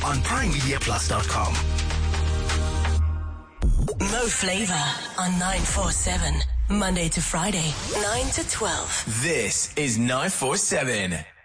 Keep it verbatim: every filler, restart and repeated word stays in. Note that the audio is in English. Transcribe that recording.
on prime media plus dot com. Mo Flava on nine four seven. Monday to Friday, nine to twelve. This is nine four seven.